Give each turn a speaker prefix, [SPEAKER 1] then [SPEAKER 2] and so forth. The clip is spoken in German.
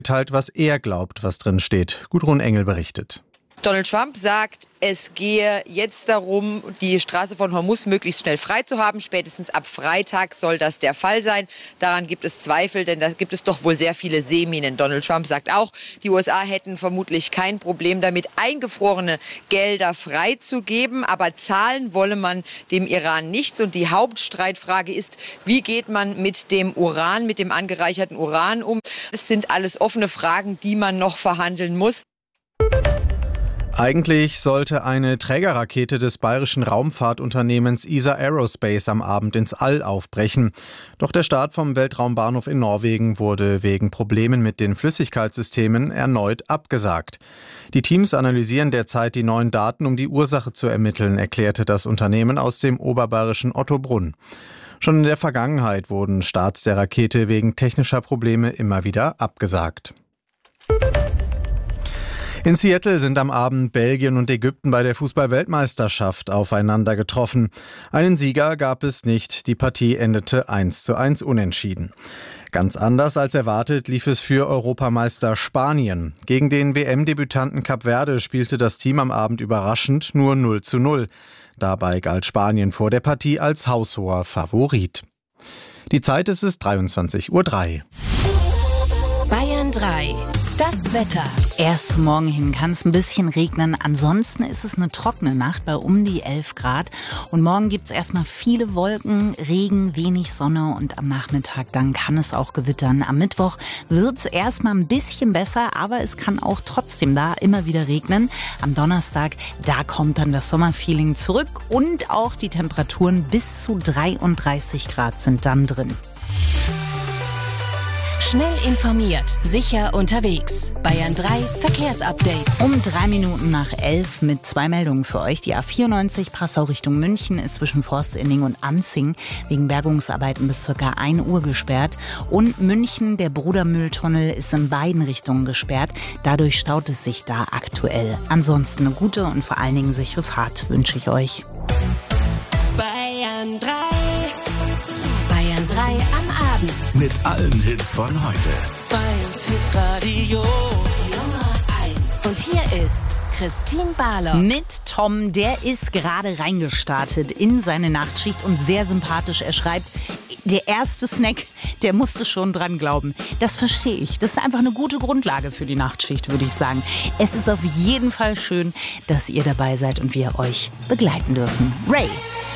[SPEAKER 1] Teilt, was er glaubt, was drin steht. Gudrun Engel berichtet.
[SPEAKER 2] Donald Trump sagt, es gehe jetzt darum, die Straße von Hormuz möglichst schnell frei zu haben. Spätestens ab Freitag soll das der Fall sein. Daran gibt es Zweifel, denn da gibt es doch wohl sehr viele Seeminen. Donald Trump sagt auch, die USA hätten vermutlich kein Problem damit, eingefrorene Gelder freizugeben. Aber zahlen wolle man dem Iran nichts. Und die Hauptstreitfrage ist, wie geht man mit dem Uran, mit dem angereicherten Uran um? Es sind alles offene Fragen, die man noch verhandeln muss.
[SPEAKER 1] Eigentlich sollte eine Trägerrakete des bayerischen Raumfahrtunternehmens ESA Aerospace am Abend ins All aufbrechen. Doch der Start vom Weltraumbahnhof in Norwegen wurde wegen Problemen mit den Flüssigkeitssystemen erneut abgesagt. Die Teams analysieren derzeit die neuen Daten, um die Ursache zu ermitteln, erklärte das Unternehmen aus dem oberbayerischen Ottobrunn. Schon in der Vergangenheit wurden Starts der Rakete wegen technischer Probleme immer wieder abgesagt. In Seattle sind am Abend Belgien und Ägypten bei der Fußball-Weltmeisterschaft aufeinander getroffen. Einen Sieger gab es nicht, die Partie endete 1:1 unentschieden. Ganz anders als erwartet lief es für Europameister Spanien. Gegen den WM-Debütanten Kap Verde spielte das Team am Abend überraschend nur 0:0. Dabei galt Spanien vor der Partie als haushoher Favorit. Die Zeit ist es 23:03 Uhr.
[SPEAKER 3] Bayern 3. Das Wetter.
[SPEAKER 4] Erst morgen hin kann es ein bisschen regnen. Ansonsten ist es eine trockene Nacht bei um die 11 Grad. Und morgen gibt es erstmal viele Wolken, Regen, wenig Sonne und am Nachmittag dann kann es auch gewittern. Am Mittwoch wird es erstmal ein bisschen besser, aber es kann auch trotzdem da immer wieder regnen. Am Donnerstag, da kommt dann das Sommerfeeling zurück und auch die Temperaturen bis zu 33 Grad sind dann drin.
[SPEAKER 3] Schnell informiert, sicher unterwegs. Bayern 3 Verkehrsupdate.
[SPEAKER 4] Um 3 Minuten nach 11 mit 2 Meldungen für euch. Die A94 Passau Richtung München ist zwischen Forstending und Anzing wegen Bergungsarbeiten bis ca. 1 Uhr gesperrt. Und München, der Brudermühltunnel, ist in beiden Richtungen gesperrt. Dadurch staut es sich da aktuell. Ansonsten eine gute und vor allen Dingen sichere Fahrt wünsche ich euch.
[SPEAKER 3] Bayern 3. Bayern 3 am Abend.
[SPEAKER 5] Mit allen Hits von heute.
[SPEAKER 3] Bayerns Hitradio Nummer 1. Und hier ist Christine Barlock.
[SPEAKER 4] Mit Tom, der ist gerade reingestartet in seine Nachtschicht und sehr sympathisch. Er schreibt, der erste Snack, der musste schon dran glauben. Das verstehe ich. Das ist einfach eine gute Grundlage für die Nachtschicht, würde ich sagen. Es ist auf jeden Fall schön, dass ihr dabei seid und wir euch begleiten dürfen. Ray.